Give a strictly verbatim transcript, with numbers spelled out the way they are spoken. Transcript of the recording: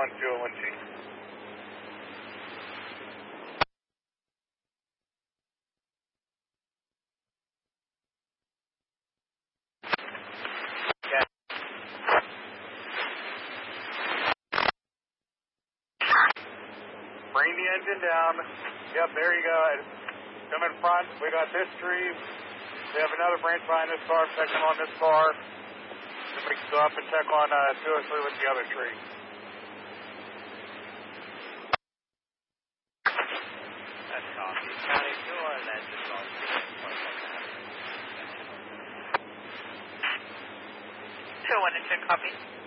one two oh one G. Yeah. Bring the engine down. Yep, there you go. Come in front. We got this tree. We have another branch behind this car. Check them on this car. Then we can go up and check on uh, two oh three with the other tree. That's copy. County two or that's just all two one and two, copy.